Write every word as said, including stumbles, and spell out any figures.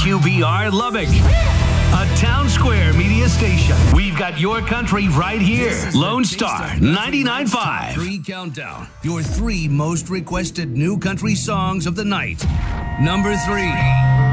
Q B R Lubbock, a Town Square media station. We've got your country right here. Lone Star ninety-nine point five. Three countdown. Your three most requested new country songs of the night. Number three.